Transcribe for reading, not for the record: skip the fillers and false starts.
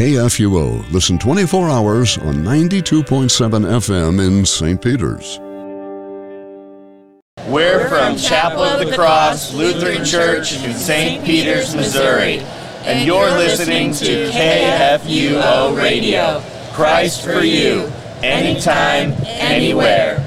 KFUO. Listen 24 hours on 92.7 FM in St. Peters. We're from Chapel of the Cross Lutheran Church in St. Peters, Missouri, and you're listening to KFUO Radio. Christ for you, anytime, anywhere.